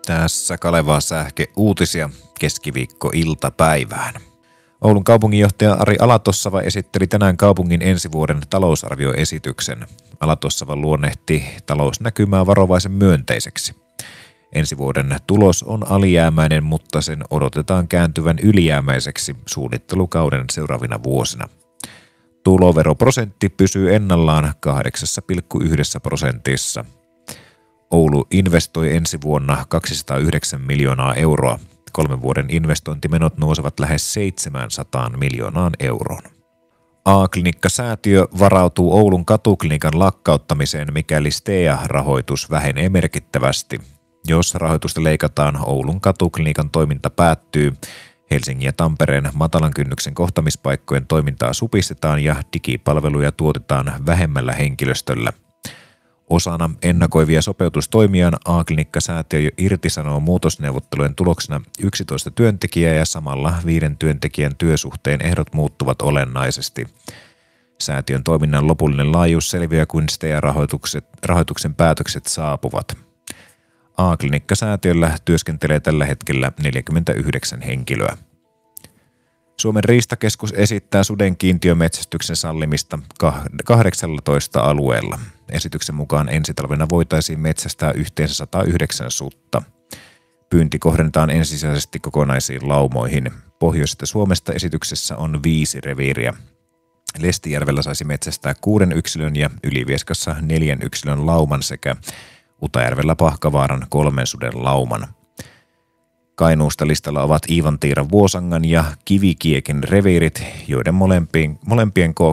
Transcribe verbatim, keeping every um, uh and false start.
Tässä Kalevaa Sähke uutisia keskiviikko-iltapäivään. Oulun kaupunginjohtaja Ari Alatossava esitteli tänään kaupungin ensi vuoden talousarvioesityksen. Alatossava luonnehti talousnäkymää varovaisen myönteiseksi. Ensi vuoden tulos on alijäämäinen, mutta sen odotetaan kääntyvän ylijäämäiseksi suunnittelukauden seuraavina vuosina. Tuloveroprosentti pysyy ennallaan kahdeksan pilkku yksi prosentissa. Oulu investoi ensi vuonna kaksisataayhdeksän miljoonaa euroa. Kolmen vuoden investointimenot nousevat lähes seitsemänsataa miljoonaan euroon. A-klinikka-säätiö varautuu Oulun katuklinikan lakkauttamiseen, mikäli STEA-rahoitus vähenee merkittävästi. Jos rahoitusta leikataan, Oulun katuklinikan toiminta päättyy. Helsingin ja Tampereen matalan kynnyksen kohtamispaikkojen toimintaa supistetaan ja digipalveluja tuotetaan vähemmällä henkilöstöllä. Osana ennakoivia sopeutustoimiaan A-klinikka-säätiö irtisanoo muutosneuvottelujen tuloksena yksitoista työntekijää ja samalla viiden työntekijän työsuhteen ehdot muuttuvat olennaisesti. Säätiön toiminnan lopullinen laajuus selviää, kun STEA-rahoituksen päätökset saapuvat. A-klinikka-säätiöllä työskentelee tällä hetkellä neljäkymmentäyhdeksän henkilöä. Suomen riistakeskus esittää suden kiintiömetsästyksen sallimista kahdeksallatoista alueella. Esityksen mukaan ensi talvena voitaisiin metsästää yhteensä sata yhdeksän sutta. Pyynti kohdennetaan ensisijaisesti kokonaisiin laumoihin. Pohjoisesta Suomesta esityksessä on viisi reviiriä. Lestijärvellä saisi metsästää kuuden yksilön ja Ylivieskassa neljän yksilön lauman sekä Utajärvellä Pahkavaaran kolmen suden lauman. Kainuusta listalla ovat Iivantiiran Vuosangan ja Kivikiekin reviirit, joiden molempien, molempien